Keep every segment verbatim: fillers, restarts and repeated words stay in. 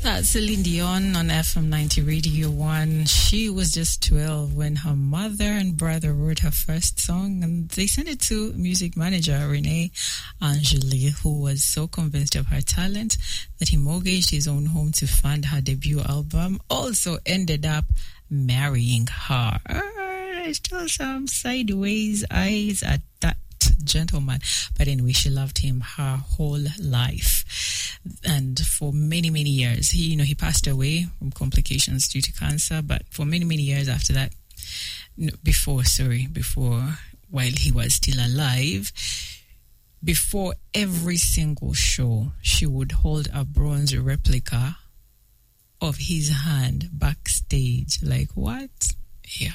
That's Celine Dion on F M ninety Radio one. She was just twelve when her mother and brother wrote her first song, and they sent it to music manager Renee Angeli, who was so convinced of her talent that he mortgaged his own home to fund her debut album. Also ended up marrying her. Uh, still some sideways eyes at that gentleman, but anyway, she loved him her whole life, and for many many years, he you know he passed away from complications due to cancer, but for many many years after that, no, before sorry before while he was still alive, before every single show, she would hold a bronze replica of his hand backstage. Like, what? Yeah.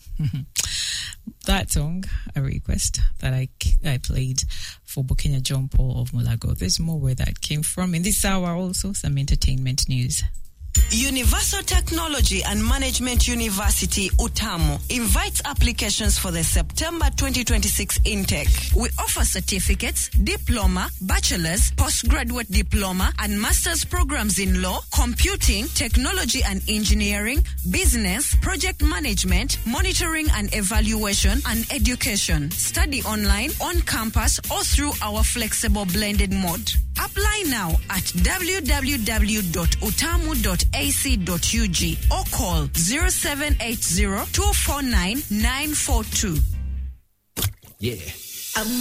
That song, a request that I, I played for Bukenya John Paul of Mulago. There's more where that came from. In this hour also, some entertainment news. Universal Technology and Management University, UTAMU, invites applications for the September twenty twenty-six intake. We offer certificates, diploma, bachelor's, postgraduate diploma, and master's programs in law, computing, technology and engineering, business, project management, monitoring and evaluation, and education. Study online, on campus, or through our flexible blended mode. Apply now at w w w dot utamu dot a c dot u g or call zero seven eight zero, two four nine, nine four two. Yeah.